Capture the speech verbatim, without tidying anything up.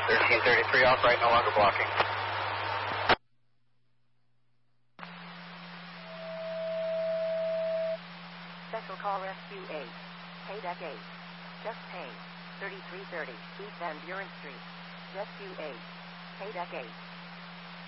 thirteen thirty-three off right, no longer blocking. Special call Rescue eight. Paydeck eight. Just paid. thirty-three thirty East Van Buren Street. Rescue eight. Paydeck eight.